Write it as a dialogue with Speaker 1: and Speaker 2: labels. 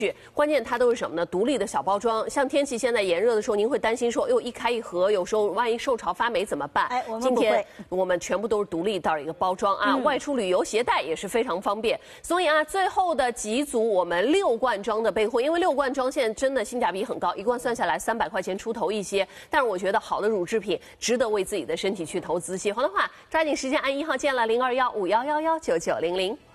Speaker 1: 关键它都是什么呢？独立的小包装。像天气现在炎热的时候，您会担心说，哟，一开一合，有时候万一受潮发霉怎么办？
Speaker 2: 哎，我们
Speaker 1: 今天
Speaker 2: 不会，
Speaker 1: 我们全部都是独立的一个包装啊，外出旅游携带也是非常方便。所以啊，最后的几组我们6罐装的备货，因为6罐装现在真的性价比很高，一罐算下来300块钱出头一些。但是我觉得好的乳制品值得为自己的身体去投资。喜欢的话，抓紧时间按1号键了，0215111990。